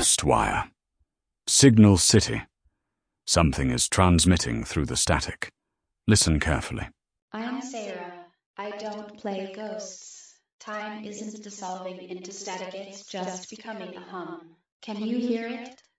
Ghost wire. Signal City. Something is transmitting through the static. Listen carefully. I'm Sarah. I don't play ghosts. Time isn't dissolving into static, it's just becoming a hum. Can you hear it?